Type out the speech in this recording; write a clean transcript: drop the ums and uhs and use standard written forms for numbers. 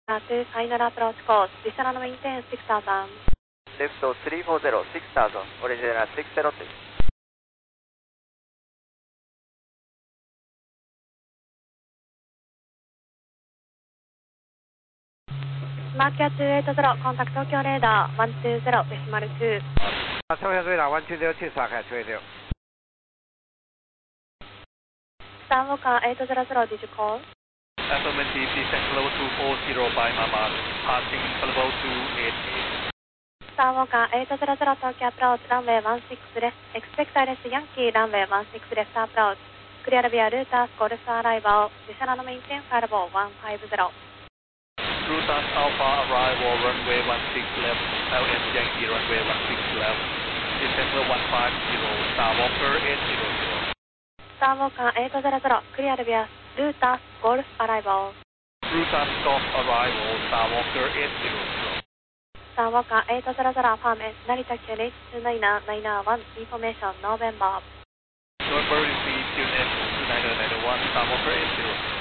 to final approach course, Vishana maintain 6000. Left 340, 6000, original 60. Mark 280, contact Tokyo radar 120 decimal 2. Tokyo radar 120, Saka 280. Starwalker 800, did you call? Affirmative, descent level 240 by Mama, passing level 288. Starwalker 800, Tokyo approach, runway 16 left, expect ILS Yankee, runway 16 left approach. Clear via Rutas, Golf arrival, Vishana maintain firewall 150. Rutas Alpha arrival, runway 16 left, LS Yankee, runway 16 left, descent level 150, Starwalker 800. Starwalker 800, clear via Rutas, Golf arrival. Rutas Golf arrival, Starwalker 800. Starwalker 800, affirm Narita QNH 29991, information November. November received QNH 29991, Starwalker 800.